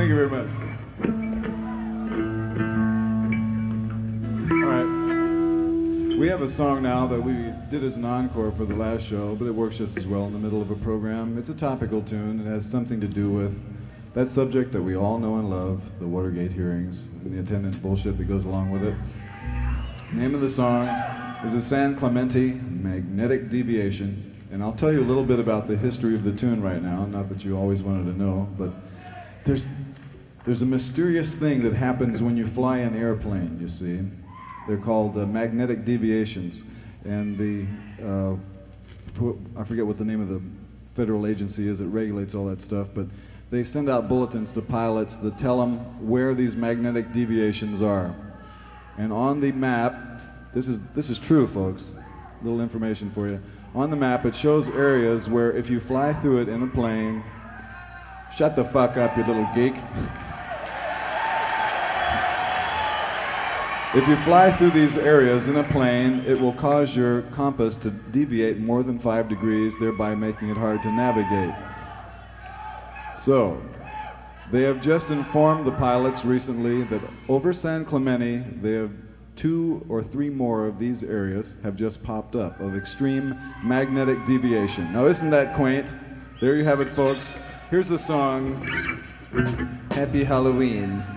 Thank you very much. All right. We have a song now that we did as an encore for the last show, but it works just as well in the middle of a program. It's a topical tune. It has something to do with that subject that we all know and love, the Watergate hearings, and the attendant bullshit that goes along with it. The name of the song is a San Clemente Magnetic Deviation. And I'll tell you a little bit about the history of the tune right now, not that you always wanted to know, but there's a mysterious thing that happens when you fly an airplane, you see. They're called magnetic deviations. And I forget what the name of the federal agency is that regulates all that stuff, but they send out bulletins to pilots that tell them where these magnetic deviations are. And on the map, this is true, folks, little information for you. On the map, it shows areas where if you fly through it in a plane, shut the fuck up, you little geek. If you fly through these areas in a plane, it will cause your compass to deviate more than 5 degrees, thereby making it hard to navigate. So, they have just informed the pilots recently that over San Clemente, they have 2 or 3 more of these areas have just popped up of extreme magnetic deviation. Now, isn't that quaint? There you have it, folks. Here's the song, Happy Halloween.